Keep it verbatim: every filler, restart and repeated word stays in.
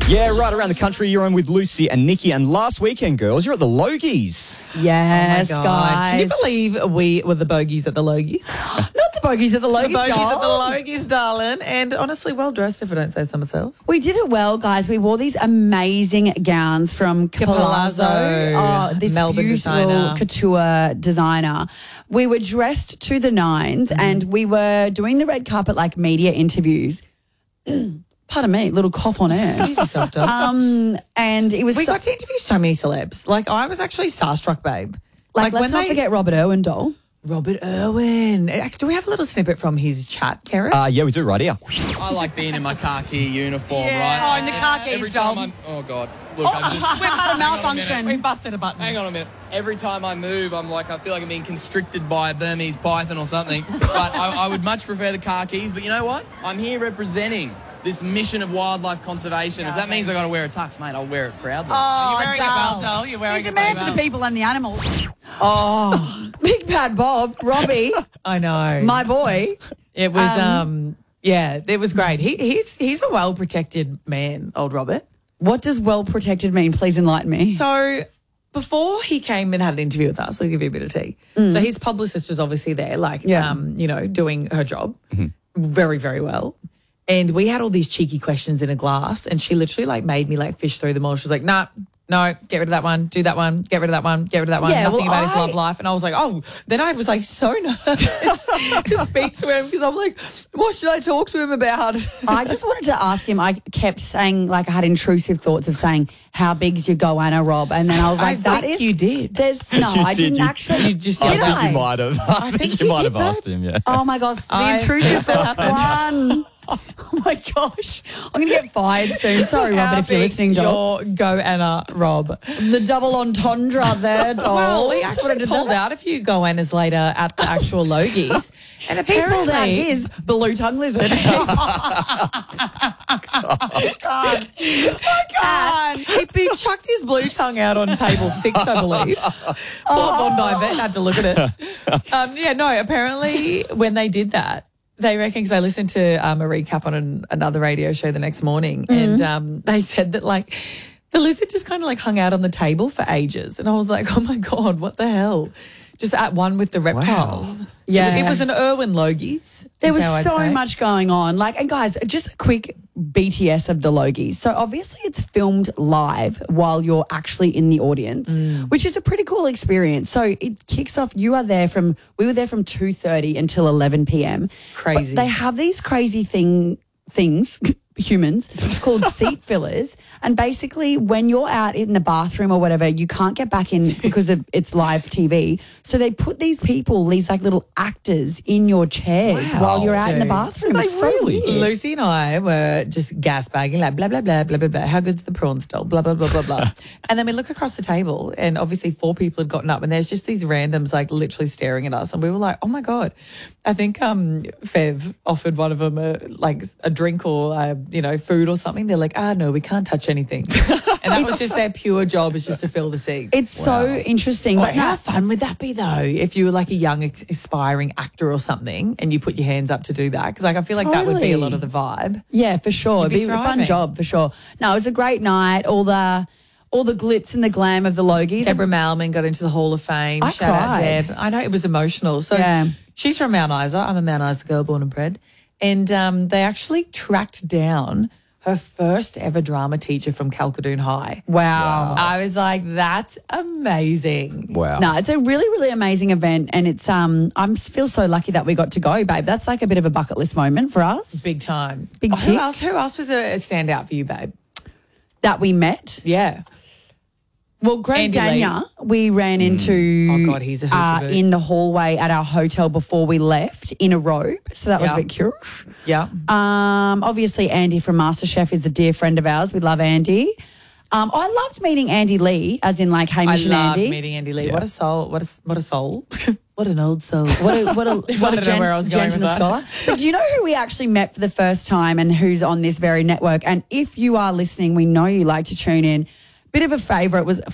Yeah, right around the country, you're on with Lucy and Nikki. And last weekend, girls, you're at the Logies. Yes, oh my God. guys. Can you believe we were the bogies at the Logies? Not the bogies at the Logies, the bogies doll. at the Logies, darling. And honestly, well dressed if I don't say so myself. We did it well, guys. We wore these amazing gowns from Palazzo. Palazzo, Oh, this Melbourne beautiful designer. couture designer. We were dressed to the nines Mm. and we were doing the red carpet like media interviews. Pardon me, little cough on air. Excuse yourself, dog. Um, and it was we so, got to interview so many celebs. Like, I was actually starstruck, babe. like, let's not they- forget Robert Irwin, doll. Robert Irwin. Uh, Do we have a little snippet from his chat, Karen? Uh, yeah, we do right here. I like being in my khaki uniform, Yeah. right? Oh, Like, in the e- khakis, Every time Dom. I'm, oh God, look, I'm just. We've had a hang on malfunction. minute. busted a button. Hang on a minute. Every time I move, I'm like, I feel like I'm being constricted by a Burmese python or something. But I, I would much prefer the car keys. But you know what? I'm here representing this mission of wildlife conservation. Yeah, if that means I mate. got to wear a tux, mate, I'll wear it proudly. Oh, You're wearing it well, doll. You're wearing He's a it man very for the well. people and the animals. Oh, Big Bad Bob, Robbie, I know. my boy. It was, Um, um, yeah, it was great. He, he's he's a well protected man, old Robert. What does well protected mean? Please enlighten me. So before he came and had an interview with us, I'll give you a bit of tea. So his publicist was obviously there, like, Yeah. um, you know, doing her job very, very well. And we had all these cheeky questions in a glass, and she literally like made me like fish through them all. She's like, nah. No, get rid of that one, do that one, get rid of that one, get rid of that one, Yeah, nothing well, about his I- love life. And I was like, oh, then I was like so nervous to speak to him because I'm like, what should I talk to him about? I just wanted to ask him. I kept saying, like, I had intrusive thoughts of saying, "How big's your goanna, Rob?" And then I was like, I "That think is you did. There's no, You I did, didn't you- actually. you just I did think I? you might have. I, think, think you you might did, have asked him, yeah. Oh my gosh, the I intrusive think thoughts that one. Oh my gosh, I'm gonna get fired soon. Sorry, How Robert, if you're big's listening, dog. your go Anna, Rob. The double entendre there, dog. Well, we That's what I actually did pulled there. out a few goannas later at the actual Logies. And He apparently pulled out his blue tongue lizard. God. And he, he chucked his blue tongue out on table six, I believe. Poor Bondi vet had to look at it. Um, yeah, no, apparently when they did that, they reckon, because I listened to um, a recap on an, another radio show the next morning, and um, they said that like the lizard just kind of like hung out on the table for ages. And I was like, oh my God, what the hell? Just at one with the reptiles. Yeah. It was an Irwin Logies. There is was how I'd so say. much going on. Like, and guys, just a quick B T S of the Logies. So obviously it's filmed live while you're actually in the audience, Mm. which is a pretty cool experience. So it kicks off, you are there from, we were there from two thirty until eleven p.m. Crazy. But they have these crazy thing things, humans, called seat fillers. And basically when you're out in the bathroom or whatever, you can't get back in because of, it's live T V. So they put these people, these like little actors in your chairs Wow, while you're out in the dude. bathroom. Do they It's so really? weird. Lucy and I were just gas bagging, like blah, blah, blah, blah, blah, blah. How good's the prawn stall? Blah, blah, blah, blah, blah. And then we look across the table and obviously four people had gotten up and there's just these randoms like literally staring at us. And we were like, oh my God. I think um, Fev offered one of them a, like a drink or, uh, you know, food or something. They're like, ah, no, we can't touch anything. And that was just their pure job, is just to fill the seat. It's so interesting. But But how now, fun would that be, though, if you were like a young, ex- aspiring actor or something and you put your hands up to do that? Because like, I feel like that would be a lot of the vibe. yeah, for sure. You'd It'd be be a fun thriving. job for sure. No, it was a great night. All the all the glitz and the glam of the Logies. Deborah Malman got into the Hall of Fame. I Shout out, cried. Deb. I know it was emotional. So Yeah. she's from Mount Isa. I'm a Mount Isa girl, born and bred. And um, they actually tracked down her first ever drama teacher from Calcadoon High. Wow. I was like, that's amazing. Wow. No, it's a really, really amazing event, and it's um. I feel so lucky that we got to go, babe. That's like a bit of a bucket list moment for us. Big time. Big Oh, who tick. else? Who else was a, a standout for you, babe? That we met. Yeah. Well, Greg Andy Lee. Dania, we ran into Oh, God, he's a hoot to uh, boot. in the hallway at our hotel before we left in a robe. So that was Yeah. a bit cute. Yeah. Um, obviously, Andy from MasterChef is a dear friend of ours. We love Andy. Um, I loved meeting Andy Lee, as in like I Hamish and loved Andy. meeting Andy Lee. What a soul. What a, what a soul. What an old soul. What a what a what I a don't know gen- where I was going gent with and a that. scholar. But do you know who we actually met for the first time and who's on this very network? And if you are listening, we know you like to tune in. Bit of a favourite was